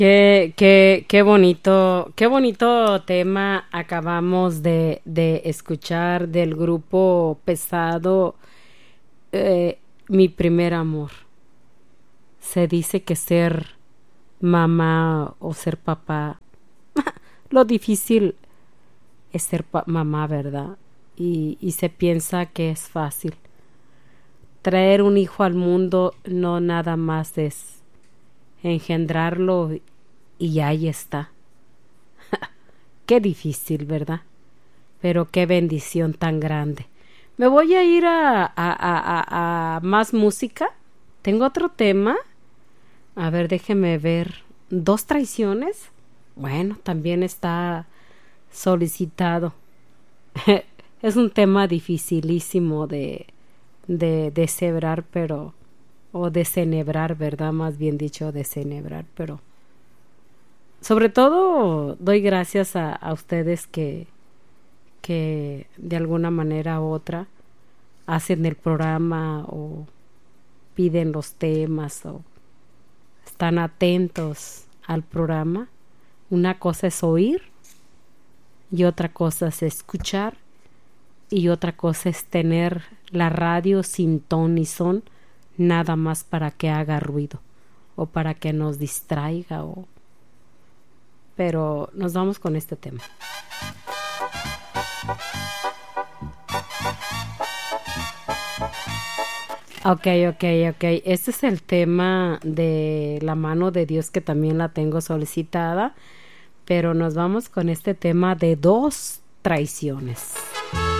qué bonito tema acabamos de escuchar del grupo Pesado, Mi primer amor. Se dice que ser mamá o ser papá, lo difícil es ser mamá, ¿verdad? Y se piensa que es fácil. Traer un hijo al mundo no nada más es engendrarlo y ahí está. Qué difícil, ¿verdad? Pero qué bendición tan grande. Me voy a ir a más música. Tengo otro tema. A ver, déjeme ver. ¿Dos traiciones? Bueno, también está solicitado. Es un tema dificilísimo de deshebrar, pero o desenhebrar, ¿verdad? Más bien dicho, desenhebrar, pero sobre todo doy gracias a ustedes que de alguna manera u otra hacen el programa o piden los temas o están atentos al programa. Una cosa es oír y otra cosa es escuchar y otra cosa es tener la radio sin ton ni son, nada más para que haga ruido o para que nos distraiga o... Pero nos vamos con este tema. Ok. Este es el tema de la mano de Dios que también la tengo solicitada, pero nos vamos con este tema de dos traiciones.